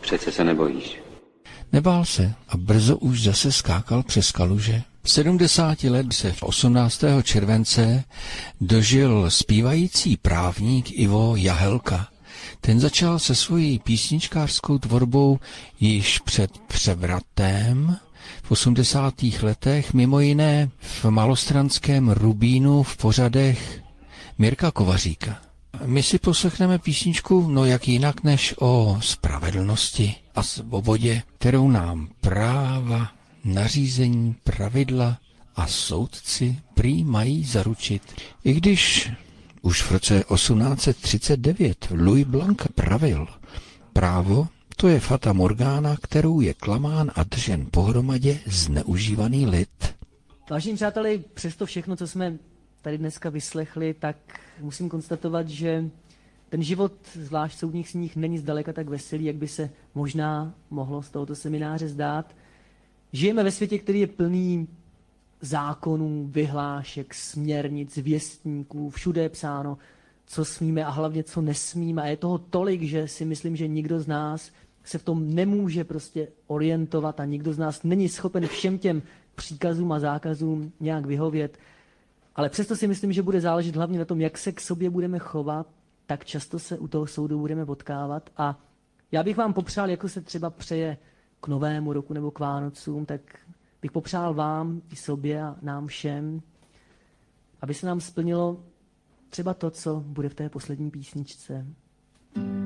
Přece se nebojíš. Nebál se a brzo už zase skákal přes kaluže. 70 let se v 18. července dožil zpívající právník Ivo Jahelka. Ten začal se svojí písničkářskou tvorbou již před převratem v 80. letech, mimo jiné v malostranském Rubínu v pořadech Mirka Kovaříka. My si poslechneme písničku, no jak jinak než o spravedlnosti a svobodě, kterou nám práva, nařízení, pravidla a soudci prý mají zaručit. I když už v roce 1839 Louis Blanc pravil, právo to je fata morgana, kterou je klamán a držen pohromadě zneužívaný lid. Vážení přáteli, přesto všechno, co jsme tady dneska vyslechli, tak musím konstatovat, že ten život, zvlášť v soudních sních, není zdaleka tak veselý, jak by se možná mohlo z tohoto semináře zdát. Žijeme ve světě, který je plný zákonů, vyhlášek, směrnic, věstníků, všude je psáno, co smíme a hlavně co nesmíme. A je toho tolik, že si myslím, že nikdo z nás se v tom nemůže prostě orientovat a nikdo z nás není schopen všem těm příkazům a zákazům nějak vyhovět. Ale přesto si myslím, že bude záležet hlavně na tom, jak se k sobě budeme chovat, tak často se u toho soudu budeme potkávat. A já bych vám popřál, jako se třeba přeje k Novému roku nebo k Vánocům, tak bych popřál vám i sobě a nám všem, aby se nám splnilo třeba to, co bude v té poslední písničce.